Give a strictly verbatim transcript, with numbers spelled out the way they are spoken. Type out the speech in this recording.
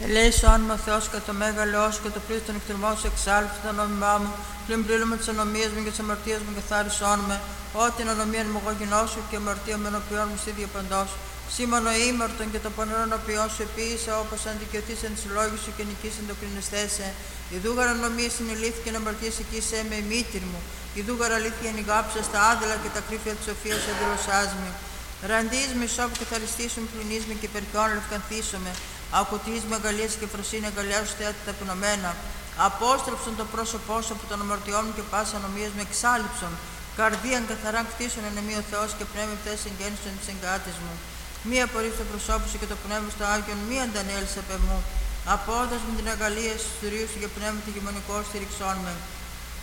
Ελέησον με ο Θεός και το μέγαλό σου και το πλήθος των εκτιμών σου εξάλειψε το νόμιμά μου, πλην πλήρωμα της ανομίας μου και της αμαρτίας μου και θάρισόν με, ό,τι την ανομία μου εγώ γινώσου και αμαρτία με ενωπιών μου στη διαπαντός. Σήμανο ήμαρτον και το πονερόν οποίον σου επίησα, όπως αντικειωθήσαν τις λόγοι σου και νικήσαν το κρινεστέσαι. Ιδούγαρα ανομία συνελήθηκε να αμαρτίες εκεί σε με η μήτηρ μου. Ιδούγαρα αλήθεια νιγάψα στα άδελα και τα κρύφια της σοφίας εντελωσάς με. Ραντής με σώπου και θαριστήσουν πληνείς με και περκιόν λευκανθήσομαι. Ακουτής μεγαλείας και φροσύνη αγκαλιάζω στέατα ταπεινωμένα. Απόστρεψον το πρόσωπό σου από τον αμαρτιών μου και πάσα ανομίας με εξάλληψον. Καρδίαν καθαράν κτίσον ενεμή ο Θεός και πνεύμα πτές εγγέννησον της εγκάτης μου. Μη απορρίψω το προσώπου σου και το πνεύμα στο Άγιον, μη αντανέλησε απ' εμού. Απόδος με την αγαλία σου, στηρίου σου και πνεύμα τη γεμονικό στηριξών με.